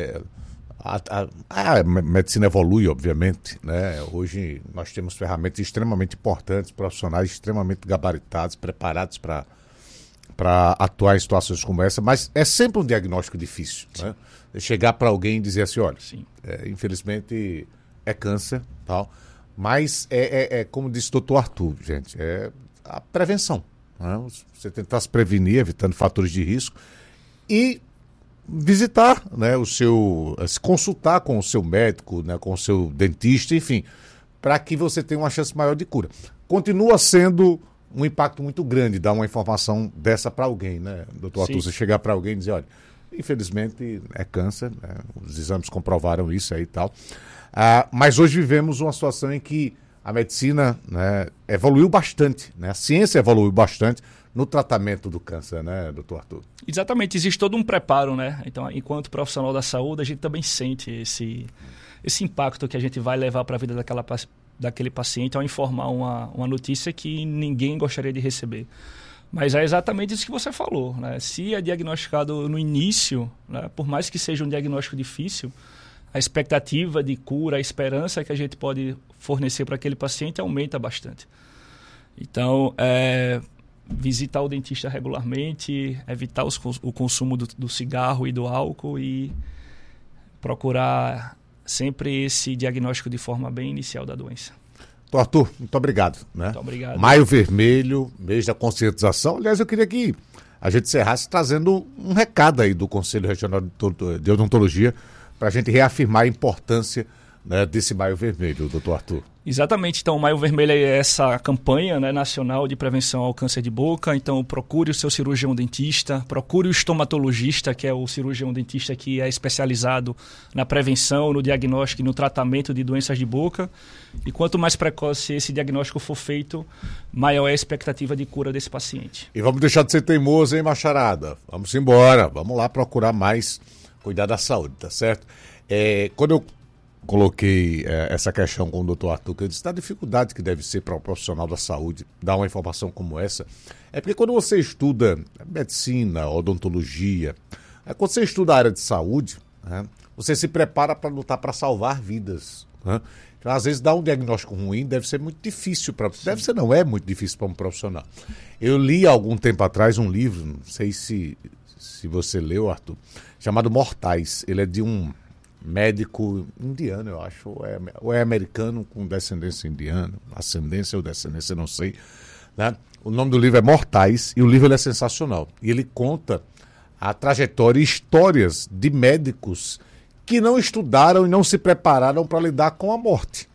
A medicina evolui, obviamente, né? Hoje nós temos ferramentas extremamente importantes, profissionais extremamente gabaritados, preparados para atuar em situações como essa, mas é sempre um diagnóstico difícil, né? Chegar para alguém e dizer assim, olha, infelizmente é câncer, tal, mas como disse o doutor Arthur, gente, é a prevenção, né? Você tentar se prevenir, evitando fatores de risco e visitar, né, se consultar com o seu médico, né, com o seu dentista, enfim, para que você tenha uma chance maior de cura. Continua sendo um impacto muito grande dar uma informação dessa para alguém, né, doutor Arthur? Você chegar para alguém e dizer, olha, infelizmente é câncer, né, os exames comprovaram isso aí e tal, mas hoje vivemos uma situação em que a medicina, né, evoluiu bastante, né, a ciência evoluiu bastante no tratamento do câncer, né, doutor Arthur? Exatamente, existe todo um preparo, né? Então, enquanto profissional da saúde, a gente também sente esse impacto que a gente vai levar para a vida daquele paciente ao informar uma notícia que ninguém gostaria de receber. Mas é exatamente isso que você falou, né? Se é diagnosticado no início, né, por mais que seja um diagnóstico difícil, a expectativa de cura, a esperança que a gente pode fornecer para aquele paciente aumenta bastante. Então, visitar o dentista regularmente, evitar o consumo do cigarro e do álcool e procurar sempre esse diagnóstico de forma bem inicial da doença. Arthur, muito obrigado. Né? Muito obrigado. Maio Vermelho, mês da conscientização. Aliás, eu queria que a gente encerrasse trazendo um recado aí do Conselho Regional de Odontologia para a gente reafirmar a importância, né, desse Maio Vermelho, doutor Arthur. Exatamente, então o Maio Vermelho é essa campanha, né, nacional de prevenção ao câncer de boca. Então procure o seu cirurgião dentista, procure o estomatologista, que é o cirurgião dentista que é especializado na prevenção, no diagnóstico e no tratamento de doenças de boca. E quanto mais precoce esse diagnóstico for feito, maior é a expectativa de cura desse paciente. E vamos deixar de ser teimoso, hein, macharada? Vamos embora, vamos lá procurar mais cuidar da saúde, tá certo? Quando eu coloquei essa questão com o doutor Arthur, que eu disse da dificuldade que deve ser para um profissional da saúde dar uma informação como essa, é porque quando você estuda medicina, odontologia, quando você estuda a área de saúde, né, você se prepara para lutar para salvar vidas, né? Então, às vezes, dar um diagnóstico ruim deve ser muito difícil para... Deve ser, não, é muito difícil para um profissional. Eu li há algum tempo atrás um livro, não sei se você leu, Arthur, chamado Mortais. Ele é de um médico indiano, eu acho, ou é americano com descendência indiana, ascendência ou descendência, não sei, né? O nome do livro é Mortais e o livro ele é sensacional. E ele conta a trajetória e histórias de médicos que não estudaram e não se prepararam para lidar com a morte.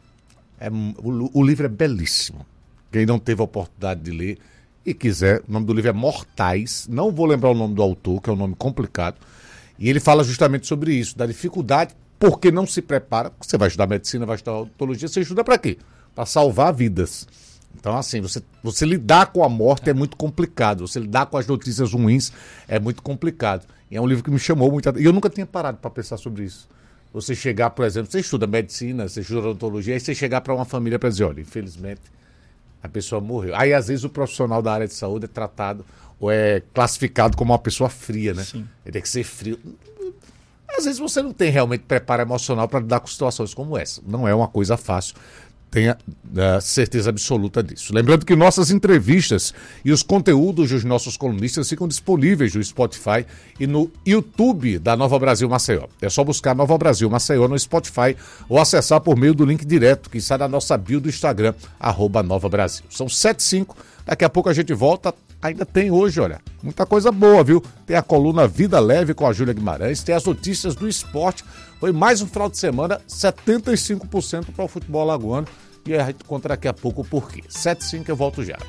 O livro é belíssimo. Quem não teve a oportunidade de ler e quiser, o nome do livro é Mortais, não vou lembrar o nome do autor, que é um nome complicado. E ele fala justamente sobre isso, da dificuldade, porque não se prepara. Você vai estudar medicina, vai estudar odontologia, você estuda para quê? Para salvar vidas. Então, assim, você lidar com a morte é muito complicado, você lidar com as notícias ruins é muito complicado. E é um livro que me chamou muito... E eu nunca tinha parado para pensar sobre isso. Você chegar, por exemplo, você estuda medicina, você estuda odontologia, aí você chegar para uma família para dizer, olha, infelizmente, a pessoa morreu. Aí, às vezes, o profissional da área de saúde é tratado ou é classificado como uma pessoa fria, né? Sim. Ele tem que ser frio. Às vezes você não tem realmente preparo emocional para lidar com situações como essa. Não é uma coisa fácil. Tenha certeza absoluta disso. Lembrando que nossas entrevistas e os conteúdos dos nossos colunistas ficam disponíveis no Spotify e no YouTube da Nova Brasil Maceió. É só buscar Nova Brasil Maceió no Spotify ou acessar por meio do link direto que está na nossa bio do Instagram, @NovaBrasil. São 7h05, daqui a pouco a gente volta. Ainda tem hoje, olha, muita coisa boa, viu? Tem a coluna Vida Leve com a Júlia Guimarães, tem as notícias do esporte. Foi mais um final de semana, 75% para o futebol alagoano. E a gente conta daqui a pouco o porquê. 7h05, eu volto já.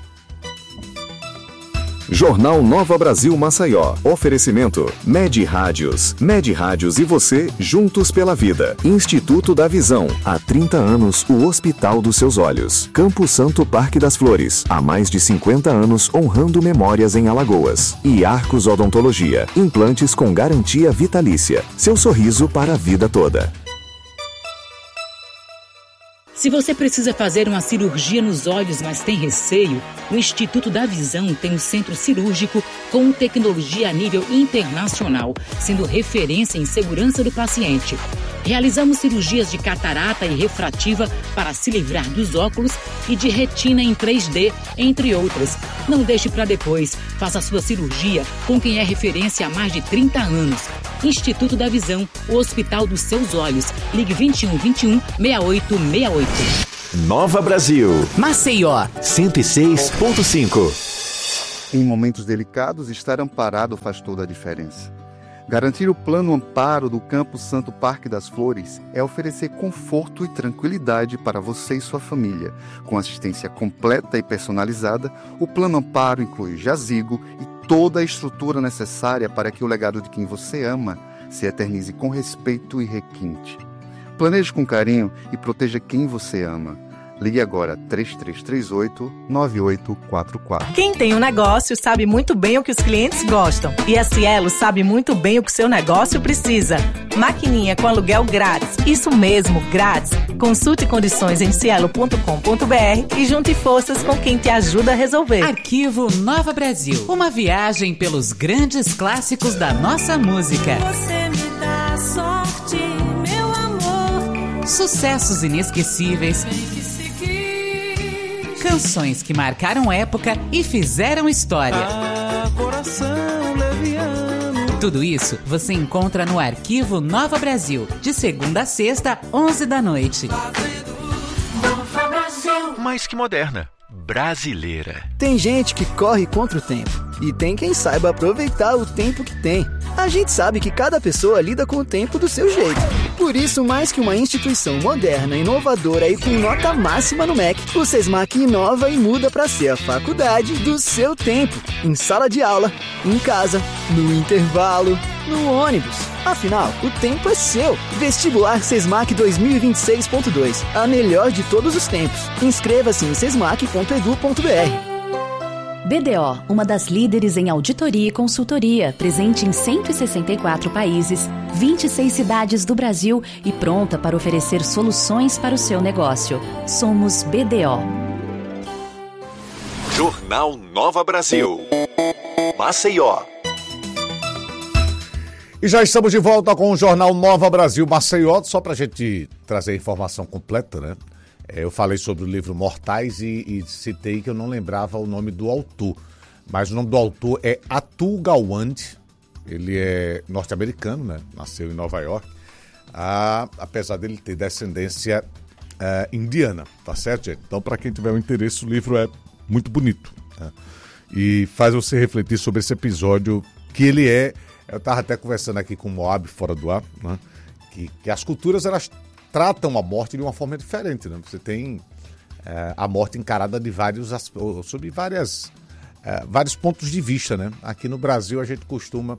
Jornal Nova Brasil Maceió. Oferecimento Med Rádios. Med Rádios e você, juntos pela vida. Instituto da Visão. Há 30 anos, o hospital dos seus olhos. Campo Santo Parque das Flores. Há mais de 50 anos, honrando memórias em Alagoas. E Arcos Odontologia. Implantes com garantia vitalícia. Seu sorriso para a vida toda. Se você precisa fazer uma cirurgia nos olhos, mas tem receio, o Instituto da Visão tem um centro cirúrgico com tecnologia a nível internacional, sendo referência em segurança do paciente. Realizamos cirurgias de catarata e refrativa para se livrar dos óculos e de retina em 3D, entre outras. Não deixe para depois. Faça a sua cirurgia com quem é referência há mais de 30 anos. Instituto da Visão, o Hospital dos Seus Olhos. Ligue 2121-6868. Nova Brasil. Maceió. 106.5. Em momentos delicados, estar amparado faz toda a diferença. Garantir o plano amparo do Campo Santo Parque das Flores é oferecer conforto e tranquilidade para você e sua família. Com assistência completa e personalizada, o plano amparo inclui jazigo e toda a estrutura necessária para que o legado de quem você ama se eternize com respeito e requinte. Planeje com carinho e proteja quem você ama. Ligue agora 3338-9844. Quem tem um negócio sabe muito bem o que os clientes gostam. E a Cielo sabe muito bem o que seu negócio precisa. Maquininha com aluguel grátis. Isso mesmo, grátis. Consulte condições em cielo.com.br e junte forças com quem te ajuda a resolver. Arquivo Nova Brasil. Uma viagem pelos grandes clássicos da nossa música. Você me dá sorte, meu amor. Sucessos inesquecíveis. Canções que marcaram época e fizeram história. Coração leviano. Tudo isso você encontra no Arquivo Nova Brasil, de segunda a sexta, 11 da noite. Mais que moderna, brasileira. Tem gente que corre contra o tempo e tem quem saiba aproveitar o tempo que tem. A gente sabe que cada pessoa lida com o tempo do seu jeito. Por isso, mais que uma instituição moderna, inovadora e com nota máxima no MEC, o Sesmac inova e muda para ser a faculdade do seu tempo. Em sala de aula, em casa, no intervalo, no ônibus. Afinal, o tempo é seu. Vestibular Sesmac 2026.2. A melhor de todos os tempos. Inscreva-se em sesmac.edu.br. BDO, uma das líderes em auditoria e consultoria, presente em 164 países, 26 cidades do Brasil e pronta para oferecer soluções para o seu negócio. Somos BDO. Jornal Nova Brasil. Maceió. E já estamos de volta com o Jornal Nova Brasil Maceió, só para a gente trazer a informação completa, né? Eu falei sobre o livro Mortais e citei que eu não lembrava o nome do autor. Mas o nome do autor é Atul Gawande. Ele é norte-americano, né? Nasceu em Nova York. Apesar dele ter descendência indiana, tá certo, gente? Então, para quem tiver um interesse, o livro é muito bonito, né? E faz você refletir sobre esse episódio que ele é... Eu estava até conversando aqui com o Moab, fora do ar, né? Que as culturas, elas tratam a morte de uma forma diferente, né? Você tem a morte encarada de sob vários pontos de vista, né? Aqui no Brasil a gente costuma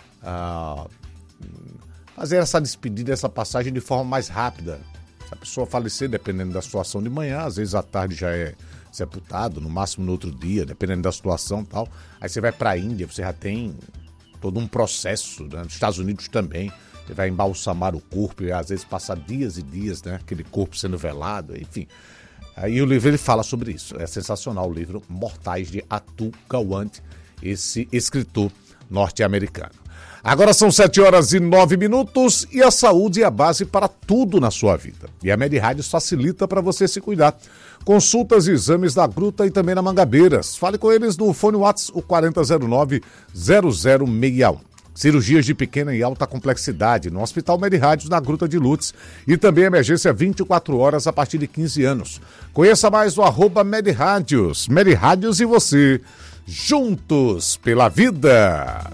fazer essa despedida, essa passagem de forma mais rápida. Se a pessoa falecer, dependendo da situação de manhã, às vezes à tarde já é sepultado, no máximo no outro dia, dependendo da situação e tal. Aí você vai para a Índia, você já tem todo um processo, né? Nos Estados Unidos também. Você vai embalsamar o corpo e às vezes passar dias e dias, né? Aquele corpo sendo velado, enfim. Aí o livro ele fala sobre isso. É sensacional o livro Mortais de Atul Gawande, esse escritor norte-americano. Agora são 7h09 e a saúde é a base para tudo na sua vida. E a MedRádios facilita para você se cuidar. Consultas e exames na Gruta e também na Mangabeiras. Fale com eles no fone WhatsApp, o 4009-0061. Cirurgias de pequena e alta complexidade no Hospital MedRádios na Gruta de Lutz e também emergência 24 horas a partir de 15 anos. Conheça mais o @MedRádios. MedRádios e você, juntos pela vida.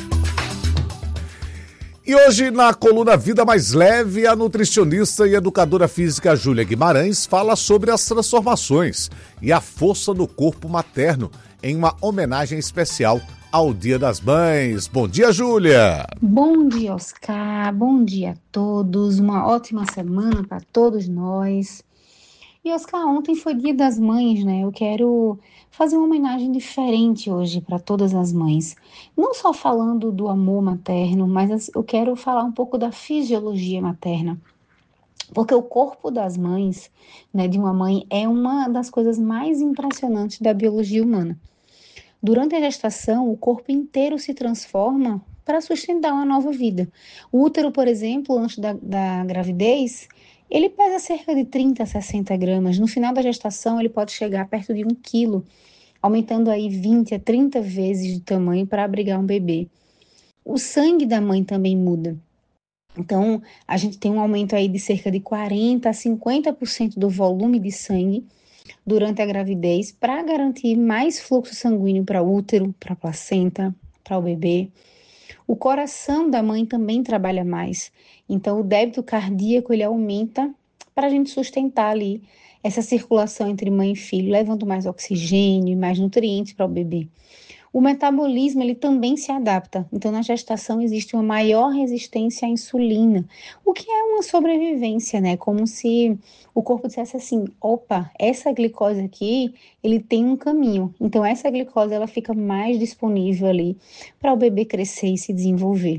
E hoje, na coluna Vida Mais Leve, a nutricionista e educadora física Júlia Guimarães fala sobre as transformações e a força do corpo materno em uma homenagem especial ao Dia das Mães. Bom dia, Júlia! Bom dia, Oscar. Bom dia a todos. Uma ótima semana para todos nós. E, Oscar, ontem foi Dia das Mães, né? Eu quero fazer uma homenagem diferente hoje para todas as mães. Não só falando do amor materno, mas eu quero falar um pouco da fisiologia materna. Porque o corpo das mães, né, de uma mãe, é uma das coisas mais impressionantes da biologia humana. Durante a gestação, o corpo inteiro se transforma para sustentar uma nova vida. O útero, por exemplo, antes da gravidez, ele pesa cerca de 30 a 60 gramas. No final da gestação, ele pode chegar perto de 1 quilo, aumentando aí 20 a 30 vezes de tamanho para abrigar um bebê. O sangue da mãe também muda. Então, a gente tem um aumento aí de cerca de 40 a 50% do volume de sangue durante a gravidez para garantir mais fluxo sanguíneo para o útero, para a placenta, para o bebê. O coração da mãe também trabalha mais, então o débito cardíaco ele aumenta para a gente sustentar ali essa circulação entre mãe e filho, levando mais oxigênio e mais nutrientes para o bebê. O metabolismo ele também se adapta, então na gestação existe uma maior resistência à insulina, o que é uma sobrevivência, né? Como se o corpo dissesse assim, opa, essa glicose aqui, ele tem um caminho, então essa glicose ela fica mais disponível ali para o bebê crescer e se desenvolver.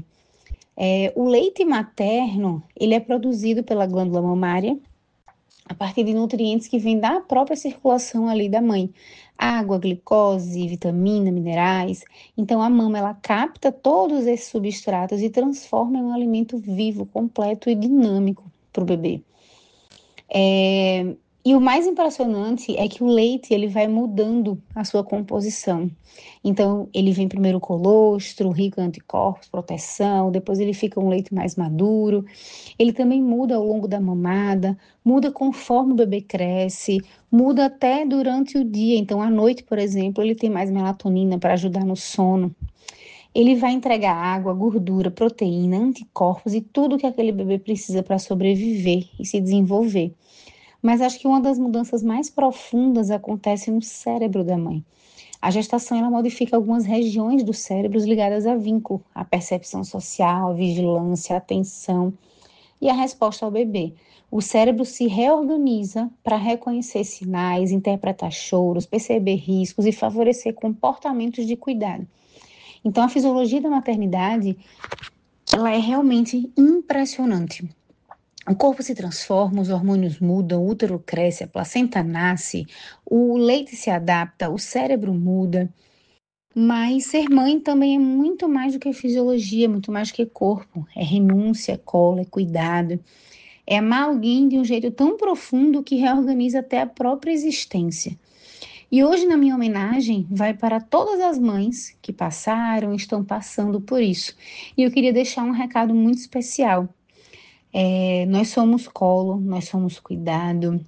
O leite materno, ele é produzido pela glândula mamária, a partir de nutrientes que vêm da própria circulação ali da mãe. Água, glicose, vitamina, minerais. Então, a mama, ela capta todos esses substratos e transforma em um alimento vivo, completo e dinâmico para o bebê. E o mais impressionante é que o leite, ele vai mudando a sua composição. Então, ele vem primeiro colostro, rico em anticorpos, proteção, depois ele fica um leite mais maduro. Ele também muda ao longo da mamada, muda conforme o bebê cresce, muda até durante o dia. Então, à noite, por exemplo, ele tem mais melatonina para ajudar no sono. ele vai entregar água, gordura, proteína, anticorpos e tudo que aquele bebê precisa para sobreviver e se desenvolver. Mas acho que uma das mudanças mais profundas acontece no cérebro da mãe. A gestação ela modifica algumas regiões dos cérebros ligadas a vínculo, a percepção social, a vigilância, a atenção e a resposta ao bebê. O cérebro se reorganiza para reconhecer sinais, interpretar choros, perceber riscos e favorecer comportamentos de cuidado. Então, a fisiologia da maternidade, ela é realmente impressionante. O corpo se transforma, os hormônios mudam, o útero cresce, a placenta nasce, o leite se adapta, o cérebro muda. Mas ser mãe também é muito mais do que fisiologia, muito mais do que corpo. É renúncia, é cola, é cuidado. É amar alguém de um jeito tão profundo que reorganiza até a própria existência. E hoje, na minha homenagem, vai para todas as mães que passaram e estão passando por isso. E eu queria deixar um recado muito especial. Nós somos colo, nós somos cuidado.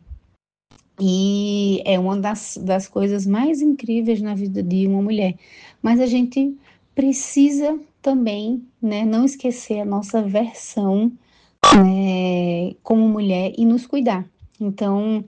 E é uma das coisas mais incríveis na vida de uma mulher. Mas a gente precisa também, né, não esquecer a nossa versão, né, como mulher e nos cuidar. Então,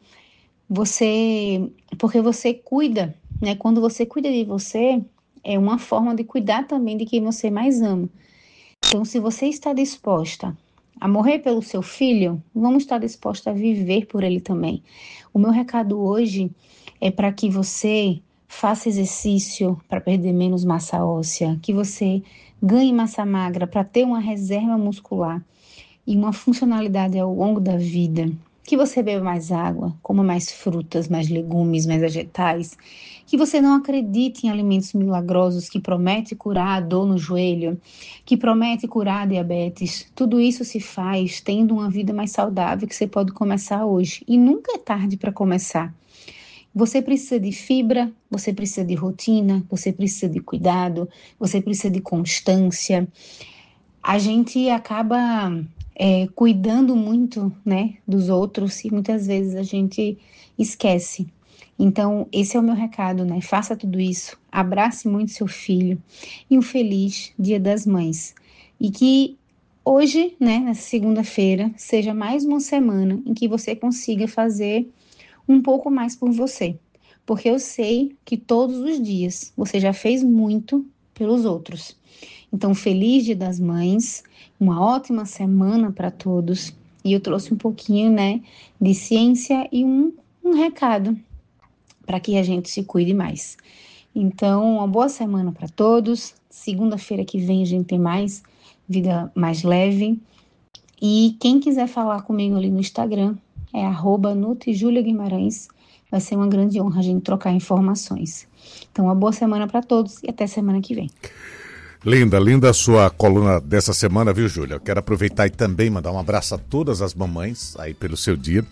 porque você cuida, né? Quando você cuida de você, é uma forma de cuidar também de quem você mais ama. Então, se você está disposta a morrer pelo seu filho, vamos estar disposta a viver por ele também. O meu recado hoje é para que você faça exercício para perder menos massa óssea, que você ganhe massa magra para ter uma reserva muscular e uma funcionalidade ao longo da vida, que você beba mais água, coma mais frutas, mais legumes, mais vegetais, que você não acredite em alimentos milagrosos que prometem curar a dor no joelho, que prometem curar a diabetes. Tudo isso se faz tendo uma vida mais saudável que você pode começar hoje. E nunca é tarde para começar. Você precisa de fibra, você precisa de rotina, você precisa de cuidado, você precisa de constância. A gente acaba cuidando muito, né, dos outros e muitas vezes a gente esquece. Então, esse é o meu recado, né? Faça tudo isso, abrace muito seu filho e um feliz Dia das Mães. E que hoje, né, nessa segunda-feira, seja mais uma semana em que você consiga fazer um pouco mais por você. Porque eu sei que todos os dias você já fez muito pelos outros. Então, feliz Dia das Mães, uma ótima semana para todos. E eu trouxe um pouquinho, né, de ciência e um recado para que a gente se cuide mais. Então, uma boa semana para todos. Segunda-feira que vem a gente tem mais vida mais leve. E quem quiser falar comigo ali no Instagram é @NutriJuliaGuimarães. Vai ser uma grande honra a gente trocar informações. Então, uma boa semana para todos e até semana que vem. Linda a sua coluna dessa semana, viu, Júlia? Eu quero aproveitar e também mandar um abraço a todas as mamães aí pelo seu dia.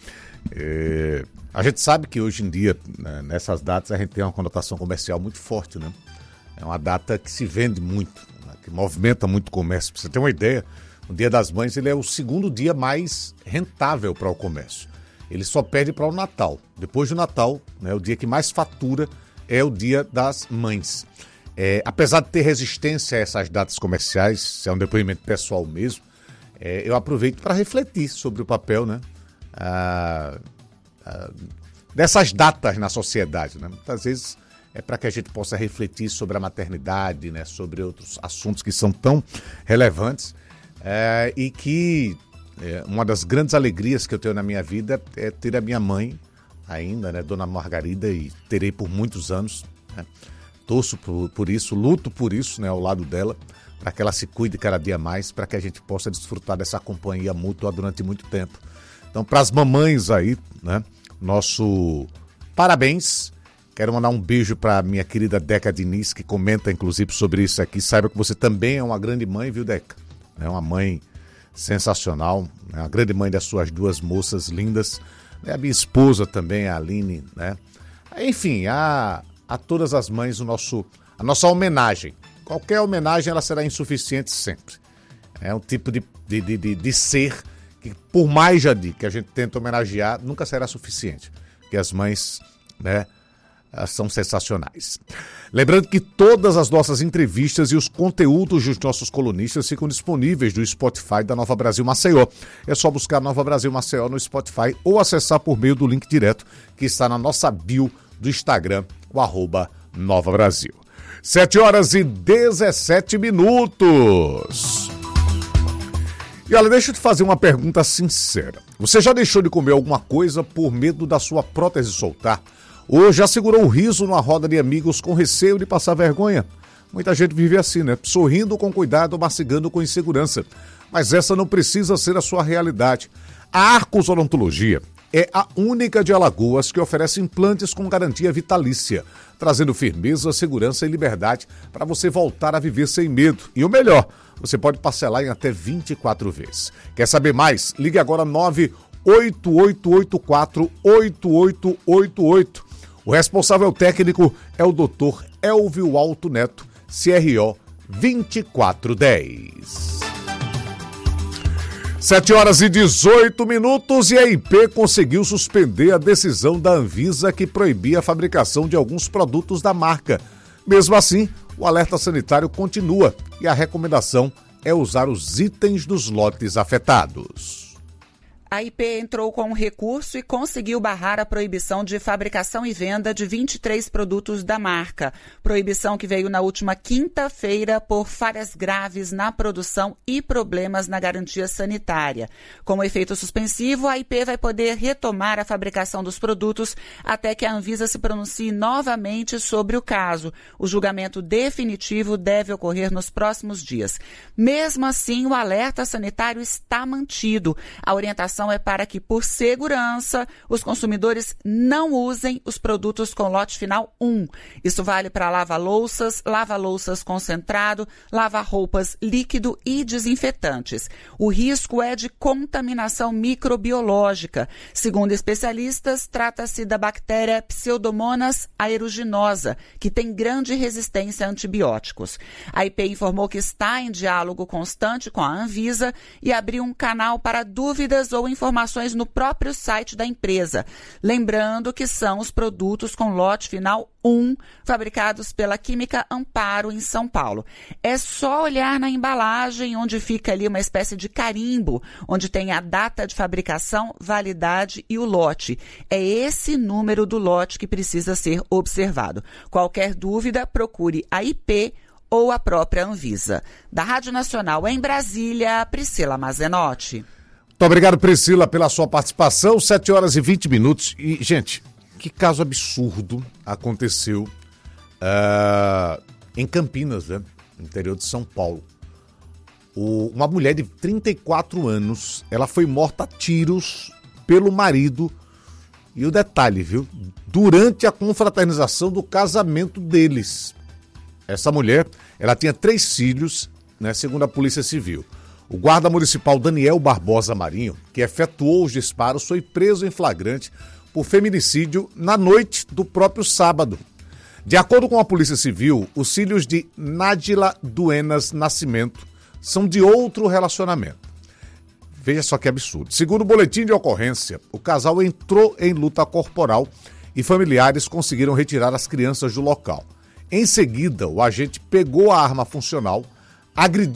A gente sabe que hoje em dia, né, nessas datas, a gente tem uma conotação comercial muito forte, né? É uma data que se vende muito, né, que movimenta muito o comércio. Pra você ter uma ideia, o Dia das Mães ele é o segundo dia mais rentável para o comércio. Ele só perde para o Natal. Depois do Natal, né, o dia que mais fatura é o Dia das Mães. Apesar de ter resistência a essas datas comerciais, isso é um depoimento pessoal mesmo, eu aproveito para refletir sobre o papel, né, dessas datas na sociedade. Né? Muitas vezes é para que a gente possa refletir sobre a maternidade, né, sobre outros assuntos que são tão relevantes e que uma das grandes alegrias que eu tenho na minha vida é ter a minha mãe ainda, né, Dona Margarida, e terei por muitos anos, né? Torço por isso, luto por isso, né, ao lado dela, para que ela se cuide cada dia mais, para que a gente possa desfrutar dessa companhia mútua durante muito tempo. Então, para as mamães aí, né, nosso parabéns. Quero mandar um beijo para minha querida Deca Diniz, que comenta inclusive sobre isso aqui. Saiba que você também é uma grande mãe, viu, Deca? É uma mãe sensacional, né? Uma grande mãe das suas duas moças lindas. A minha esposa também, a Aline, né? Enfim, a todas as mães a nossa homenagem. Qualquer homenagem ela será insuficiente sempre. É um tipo de ser que, por mais que a gente tenta homenagear, nunca será suficiente. Porque as mães, né, são sensacionais. Lembrando que todas as nossas entrevistas e os conteúdos dos nossos colunistas ficam disponíveis no Spotify da Nova Brasil Maceió. É só buscar Nova Brasil Maceió no Spotify ou acessar por meio do link direto que está na nossa bio do Instagram, o @Nova Brasil. 7h17. E olha, deixa eu te fazer uma pergunta sincera. Você já deixou de comer alguma coisa por medo da sua prótese soltar? Ou já segurou o riso numa roda de amigos com receio de passar vergonha? Muita gente vive assim, né? Sorrindo com cuidado, mastigando com insegurança. Mas essa não precisa ser a sua realidade. A Arcos Odontologia é a única de Alagoas que oferece implantes com garantia vitalícia, trazendo firmeza, segurança e liberdade para você voltar a viver sem medo. E o melhor, você pode parcelar em até 24 vezes. Quer saber mais? Ligue agora 98884-8888. O responsável técnico é o Dr. Elvio Alto Neto, CRO 2410. 7h18 e a IP conseguiu suspender a decisão da Anvisa que proibia a fabricação de alguns produtos da marca. Mesmo assim, o alerta sanitário continua e a recomendação é usar os itens dos lotes afetados. A IP entrou com um recurso e conseguiu barrar a proibição de fabricação e venda de 23 produtos da marca. Proibição que veio na última quinta-feira por falhas graves na produção e problemas na garantia sanitária. Como efeito suspensivo, a IP vai poder retomar a fabricação dos produtos até que a Anvisa se pronuncie novamente sobre o caso. O julgamento definitivo deve ocorrer nos próximos dias. Mesmo assim, o alerta sanitário está mantido. A orientação é para que, por segurança, os consumidores não usem os produtos com lote final 1. Isso vale para lava-louças concentrado, lava-roupas líquido e desinfetantes. O risco é de contaminação microbiológica. Segundo especialistas, trata-se da bactéria Pseudomonas aeruginosa, que tem grande resistência a antibióticos. A IP informou que está em diálogo constante com a Anvisa e abriu um canal para dúvidas ou informações no próprio site da empresa. Lembrando que são os produtos com lote final 1, fabricados pela Química Amparo, em São Paulo. É só olhar na embalagem, onde fica ali uma espécie de carimbo, onde tem a data de fabricação, validade e o lote. É esse número do lote que precisa ser observado. Qualquer dúvida, procure a IP ou a própria Anvisa. Da Rádio Nacional em Brasília, Priscila Mazenotti. Muito obrigado, Priscila, pela sua participação. 7h20. E, gente, que caso absurdo aconteceu em Campinas, né? No interior de São Paulo. Uma mulher de 34 anos, ela foi morta a tiros pelo marido. E o detalhe, viu? Durante a confraternização do casamento deles. Essa mulher, ela tinha 3 filhos, né? Segundo a Polícia Civil. O guarda municipal Daniel Barbosa Marinho, que efetuou os disparos, foi preso em flagrante por feminicídio na noite do próprio sábado. De acordo com a Polícia Civil, os filhos de Nádila Duenas Nascimento são de outro relacionamento. Veja só que absurdo. Segundo o boletim de ocorrência, o casal entrou em luta corporal e familiares conseguiram retirar as crianças do local. Em seguida, o agente pegou a arma funcional, agrediu